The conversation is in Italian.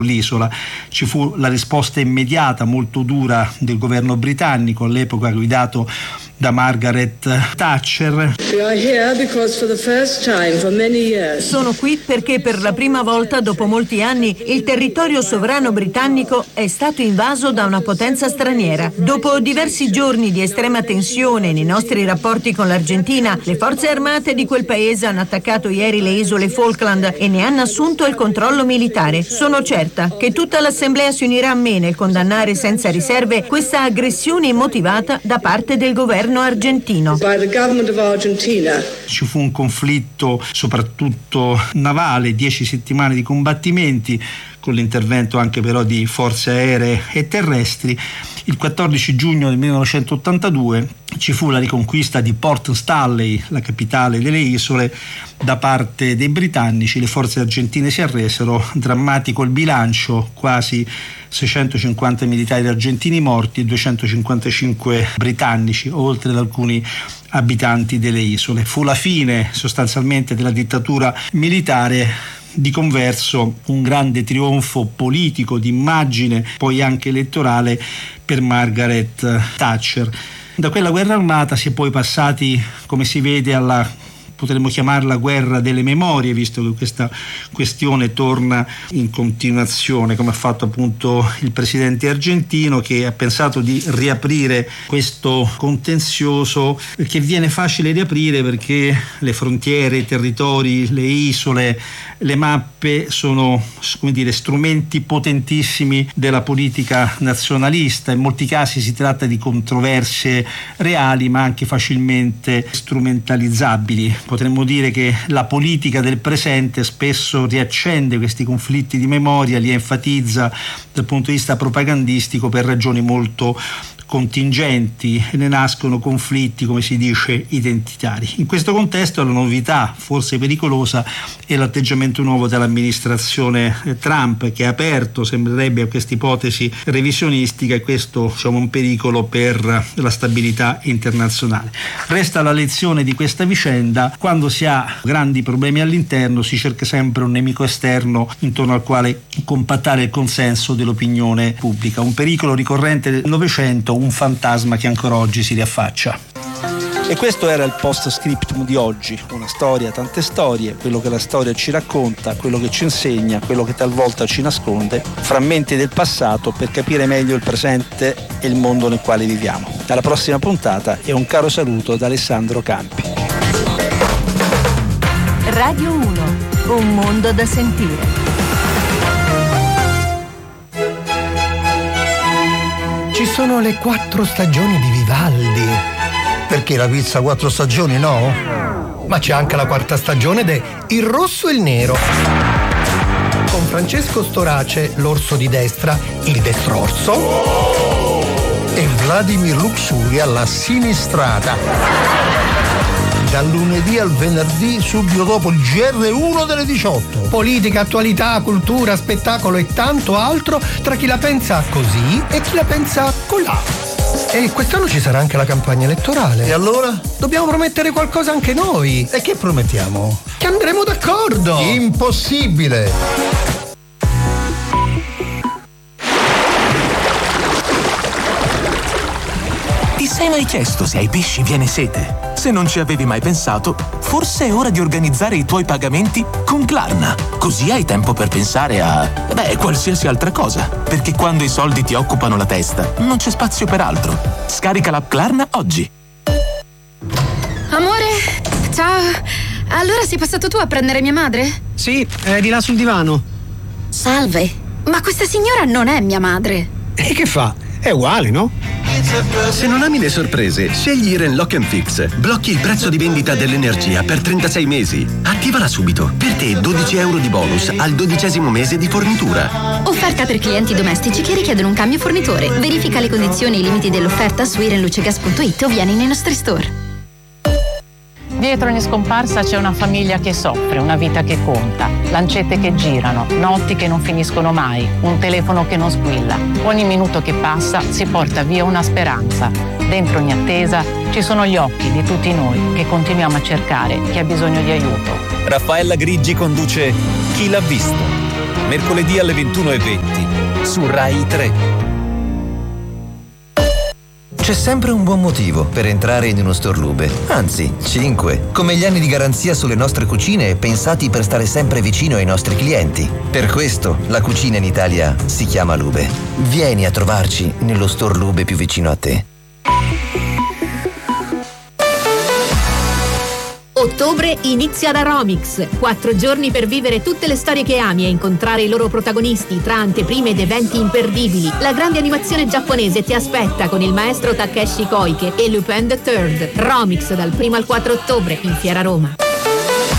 l'isola. Ci fu la risposta immediata, molto dura, del governo britannico, all'epoca guidato da Margaret Thatcher. Sono qui perché per la prima volta dopo molti anni il territorio sovrano britannico è stato invaso da una potenza straniera. Dopo diversi giorni di estrema tensione nei nostri rapporti con l'Argentina, le forze armate di quel paese hanno attaccato ieri le isole Falkland e ne hanno assunto il controllo militare. Sono certa che tutta l'Assemblea si unirà a me nel condannare senza riserve questa aggressione immotivata da parte del governo argentino. Ci fu un conflitto soprattutto navale, 10 settimane di combattimenti, con l'intervento anche però di forze aeree e terrestri. Il 14 giugno del 1982 ci fu la riconquista di Port Stanley, la capitale delle isole, da parte dei britannici. Le forze argentine si arresero, drammatico il bilancio, quasi 650 militari argentini morti e 255 britannici, oltre ad alcuni abitanti delle isole. Fu la fine sostanzialmente della dittatura militare. Di converso un grande trionfo politico, di immagine, poi anche elettorale per Margaret Thatcher. Da quella guerra armata si è poi passati, come si vede, alla, potremmo chiamarla, guerra delle memorie, visto che questa questione torna in continuazione, come ha fatto appunto il presidente argentino, che ha pensato di riaprire questo contenzioso, che viene facile riaprire perché le frontiere, i territori, le isole, le mappe sono, come dire, strumenti potentissimi della politica nazionalista. In molti casi si tratta di controversie reali ma anche facilmente strumentalizzabili. Potremmo dire che la politica del presente spesso riaccende questi conflitti di memoria, li enfatizza dal punto di vista propagandistico per ragioni molto contingenti, e ne nascono conflitti, come si dice, identitari. In questo contesto la novità, forse pericolosa, è l'atteggiamento nuovo dell'amministrazione Trump, che è aperto, sembrerebbe, a questa ipotesi revisionistica, e questo, diciamo, un pericolo per la stabilità internazionale. Resta la lezione di questa vicenda: quando si ha grandi problemi all'interno si cerca sempre un nemico esterno intorno al quale compattare il consenso dell'opinione pubblica. Un pericolo ricorrente del Novecento, un fantasma che ancora oggi si riaffaccia. E questo era il post-scriptum di oggi, una storia, tante storie, quello che la storia ci racconta, quello che ci insegna, quello che talvolta ci nasconde, frammenti del passato per capire meglio il presente e il mondo nel quale viviamo. Alla prossima puntata e un caro saluto da Alessandro Campi. Radio 1, un mondo da sentire. Ci sono le 4 stagioni di Vivaldi. Perché la pizza 4 stagioni, no? Ma c'è anche la 4ª stagione de Il Rosso e il Nero. Con Francesco Storace, l'orso di destra, il destrorso. E Vladimir Luxuria, la sinistrata. Dal lunedì al venerdì, subito dopo il GR1 delle 18. Politica, attualità, cultura, spettacolo e tanto altro tra chi la pensa così e chi la pensa colà. E quest'anno ci sarà anche la campagna elettorale. E allora? Dobbiamo promettere qualcosa anche noi. E che promettiamo? Che andremo d'accordo. Impossibile. Ti sei mai chiesto se ai pesci viene sete? Se non ci avevi mai pensato, forse è ora di organizzare i tuoi pagamenti con Klarna. Così hai tempo per pensare a, qualsiasi altra cosa. Perché quando i soldi ti occupano la testa, non c'è spazio per altro. Scarica l'app Klarna oggi. Amore, ciao. Allora sei passato tu a prendere mia madre? Sì, è di là sul divano. Salve, ma questa signora non è mia madre. E che fa? È uguale, no? Se non ami le sorprese, scegli Iren Lock & Fix. Blocchi il prezzo di vendita dell'energia per 36 mesi. Attivala subito. Per te 12 euro di bonus al 12° mese di fornitura. Offerta per clienti domestici che richiedono un cambio fornitore. Verifica le condizioni e i limiti dell'offerta su irenlucegas.it o vieni nei nostri store. Dietro ogni scomparsa c'è una famiglia che soffre, una vita che conta, lancette che girano, notti che non finiscono mai, un telefono che non squilla. Ogni minuto che passa si porta via una speranza. Dentro ogni attesa ci sono gli occhi di tutti noi che continuiamo a cercare chi ha bisogno di aiuto. Raffaella Griggi conduce Chi l'ha visto? mercoledì alle 21:20 su Rai 3. C'è sempre un buon motivo per entrare in uno store Lube, anzi 5, come gli anni di garanzia sulle nostre cucine pensati per stare sempre vicino ai nostri clienti. Per questo la cucina in Italia si chiama Lube. Vieni a trovarci nello store Lube più vicino a te. Ottobre inizia da Romix. 4 giorni per vivere tutte le storie che ami e incontrare i loro protagonisti tra anteprime ed eventi imperdibili. La grande animazione giapponese ti aspetta con il maestro Takeshi Koike e Lupin the Third. Romix dal 1 al 4 ottobre in Fiera Roma.